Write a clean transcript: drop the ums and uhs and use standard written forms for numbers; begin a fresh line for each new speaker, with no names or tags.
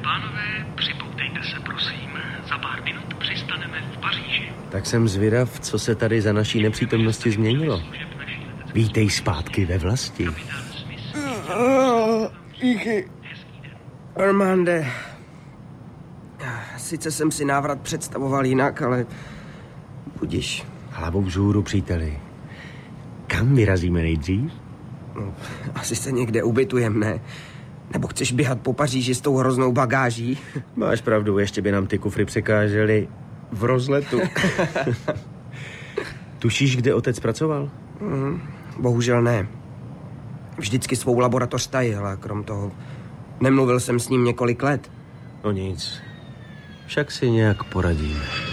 Pánové, připoutejte se, prosím. Za pár minut přistaneme v Paříži.
Tak jsem zvědav, co se tady za naší nepřítomnosti změnilo. Vítej zpátky ve vlasti.
Díky. Armande. Sice jsem si návrat představoval jinak, ale budiš.
Hlavou vzhůru, příteli. Kam vyrazíme nejdřív?
No, asi se někde ubytujem, ne? Nebo chceš běhat po Paříži s tou hroznou bagáží?
Máš pravdu, ještě by nám ty kufry překážely v rozletu. Tušíš, kde otec pracoval?
Bohužel ne. Vždycky svou laboratoř tajil a krom toho nemluvil jsem s ním několik let.
No nic. Však si nějak poradíme.